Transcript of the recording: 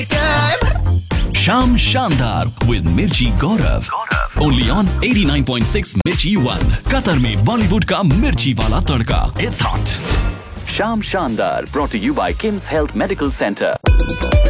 शाम शानदार with मिर्ची गौरव ओनली ऑन 89.6 मिर्ची 1 कतर में बॉलीवुड का मिर्ची वाला तड़का. It's hot. शाम शानदार brought to you by Kim's Health Medical Center.